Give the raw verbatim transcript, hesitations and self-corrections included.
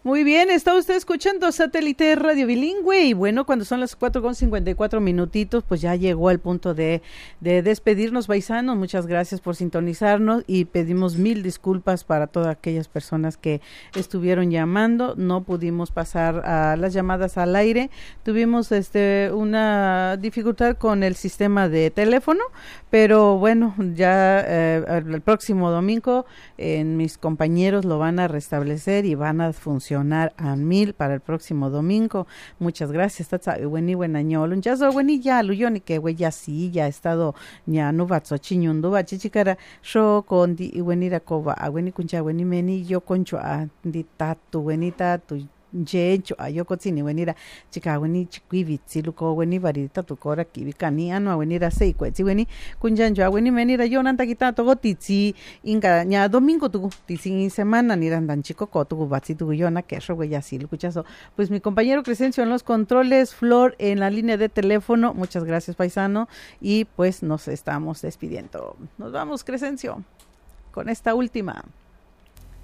Muy bien, está usted escuchando Satélite Radio Bilingüe y bueno, cuando son las cuatro con cincuenta y cuatro minutitos, pues ya llegó el punto de, de despedirnos, paisanos. Muchas gracias por sintonizarnos y pedimos mil disculpas para todas aquellas personas que estuvieron llamando. No pudimos pasar a las llamadas al aire. Tuvimos este una dificultad con el sistema de teléfono, pero bueno, ya eh, el próximo domingo eh, mis compañeros lo van a restablecer y van a funcionar a mil para el próximo domingo. Muchas gracias. Weni buenañol. Ya so weni ya luyoni que we ya sí ya ha estado ya no va chiñundo va chichikara sho con di weni rakova a weni kuncha weni meni yo concho a di tatu weni tatu jecho ayoko tsini wenira chika weni chikwivi tsiluko weni varita tu kora kibikani ano wenira sei kwetsi weni kunjanjo weni menira yo nanta kita togo titsi inga nya domingo tu titsi semana ni randan chico ko tu batsi tu yo na que ro ya silu kuchaso. Pues mi compañero Crescencio en los controles, Flor en la línea de teléfono. Muchas gracias, paisano, y pues nos estamos despidiendo. Nos vamos, Crescencio, con esta última.